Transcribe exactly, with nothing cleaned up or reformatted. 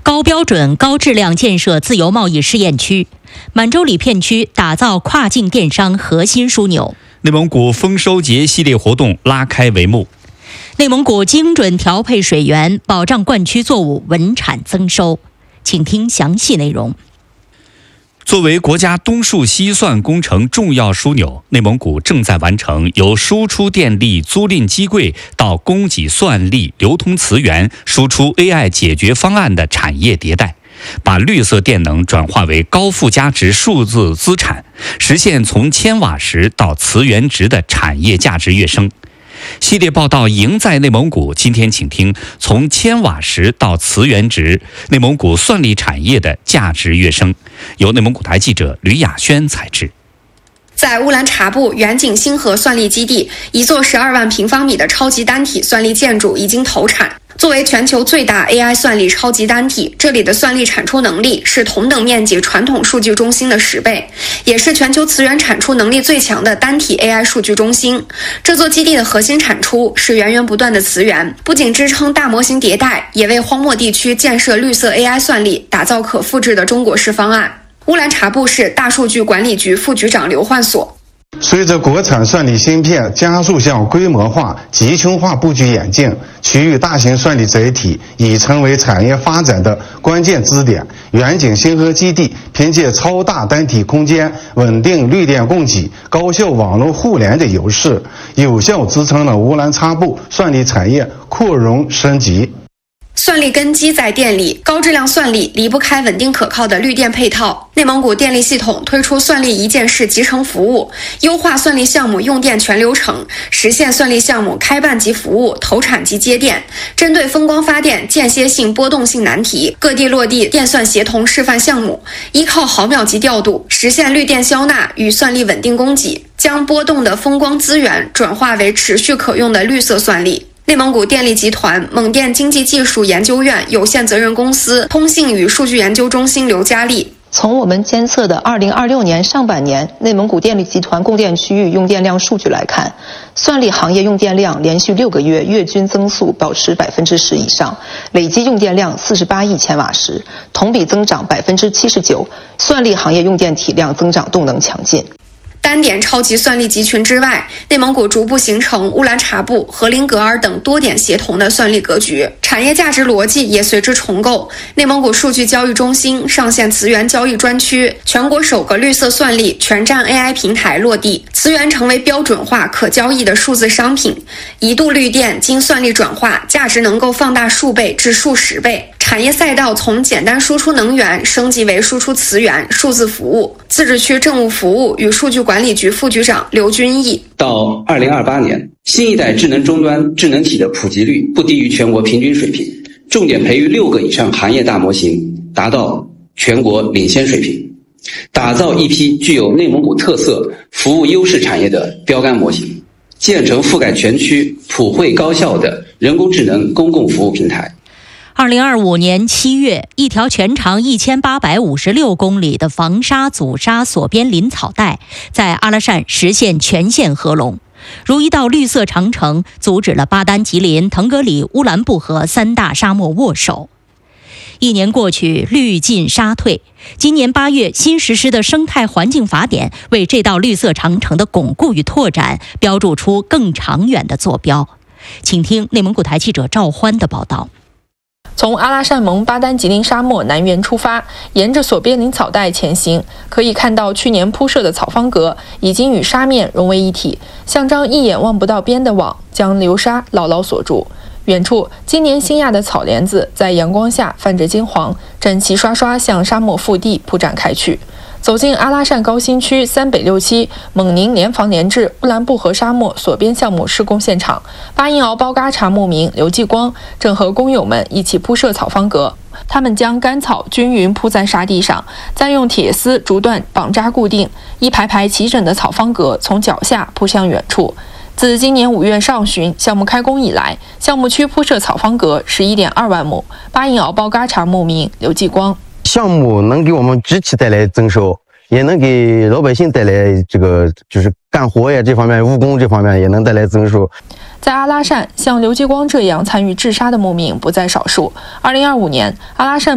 高标准、高质量建设自由贸易试验区，满洲里片区打造跨境电商核心枢纽。 内蒙古丰收节系列活动拉开帷幕。 内蒙古精准调配水源，保障灌区作物稳产增收。请听详细内容。 作为国家东数西算工程重要枢纽，内蒙古正在完成由输出电力租赁机柜到供给算力、流通磁源、输出 A I 解决方案的产业迭代，把绿色电能转化为高附加值数字资产，实现从千瓦时到磁源值的产业价值跃升。系列报道《赢在内蒙古》，今天请听从千瓦时到磁源值，内蒙古算力产业的价值跃升。由内蒙古台记者吕雅轩采制。 在乌兰察布远景星河算力基地，一座十二万平方米的超级单体算力建筑已经投产。作为全球最大 A I 算力超级单体，这里的算力产出能力是同等面积传统数据中心的十倍，也是全球磁源产出能力最强的单体 A I 数据中心。这座基地的核心产出是源源不断的磁源，不仅支撑大模型迭代，也为荒漠地区建设绿色 A I 算力打造可复制的中国式方案。乌兰察布市大数据管理局副局长刘焕所。 随着国产算力芯片加速向规模化、集群化布局演进，区域大型算力载体已成为产业发展的关键支点。远景星河基地凭借超大单体空间、稳定绿电供给、高效网络互联的优势，有效支撑了乌兰察布算力产业扩容升级。 算力根基在电力，高质量算力离不开稳定可靠的绿电配套。内蒙古电力系统推出算力一键式集成服务，优化算力项目用电全流程，实现算力项目开办及服务、投产及接电。针对风光发电间歇性波动性难题，各地落地电算协同示范项目，依靠毫秒级调度，实现绿电消纳与算力稳定供给，将波动的风光资源转化为持续可用的绿色算力。内蒙古电力集团蒙电经济技术研究院有限责任公司通信与数据研究中心刘佳丽。 从我们监测的二零二六年上半年内蒙古电力集团供电区域用电量数据来看，算力行业用电量连续六个月月均增速保持百分之十以上，累计用电量四十八亿千瓦时，同比增长百分之七十九，算力行业用电体量增长动能强劲。 单点超级算力集群之外，内蒙古逐步形成乌兰察布、和林格尔等多点协同的算力格局，产业价值逻辑也随之重构。内蒙古数据交易中心上线磁源交易专区，全国首个绿色算力全站 A I 平台落地，磁源成为标准化可交易的数字商品。一度绿电经算力转化，价值能够放大数倍至数十倍。产业赛道从简单输出能源升级为输出磁源、数字服务。自治区政务服务与数据管理局副局长刘军义。 到二零二八年，新一代智能终端智能体的普及率不低于全国平均水平，重点培育六个以上行业大模型，达到全国领先水平，打造一批具有内蒙古特色、服务优势产业的标杆模型，建成覆盖全区、普惠高效的人工智能公共服务平台。 二零二五年七月，一条全长一千八百五十六公里的防沙阻沙锁边林草带在阿拉善实现全线合龙，如一道绿色长城，阻止了巴丹吉林、腾格里、乌兰布和三大沙漠握手。一年过去，绿尽沙退。今年八月新实施的生态环境法典为这道绿色长城的巩固与拓展标注出更长远的坐标。请听内蒙古台记者赵欢的报道。 从阿拉善盟巴丹吉林沙漠南缘出发，沿着索边林草带前行，可以看到去年铺设的草方格已经与沙面融为一体，像张一眼望不到边的网，将流沙牢牢锁住。远处，今年新轧的草帘子在阳光下泛着金黄，整齐刷刷向沙漠腹地铺展开去。走进阿拉善高新区三北六期蒙宁联防联治乌兰布和沙漠索边项目施工现场，巴音敖包嘎查牧民刘继光正和工友们一起铺设草方格。他们将干草均匀铺在沙地上，再用铁丝竹段绑扎固定，一排排齐整的草方格从脚下铺向远处。自今年五月上旬项目开工以来，项目区铺设草方格十一点二万亩。巴音敖包嘎查牧民刘继光。 项目能给我们机器带来增收，也能给老百姓带来这个就是干活呀这方面，务工这方面也能带来增收。 在阿拉善，像刘继光这样参与治沙的牧民不在少数。二零二五年，阿拉善